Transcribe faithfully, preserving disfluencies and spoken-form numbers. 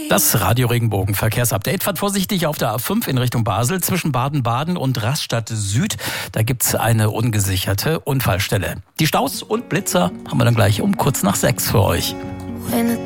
Das Radio Regenbogen Verkehrsupdate. Fahrt vorsichtig auf der A fünf in Richtung Basel zwischen Baden-Baden und Rastatt Süd. Da gibt's eine ungesicherte Unfallstelle. Die Staus und Blitzer haben wir dann gleich um kurz nach sechs für euch.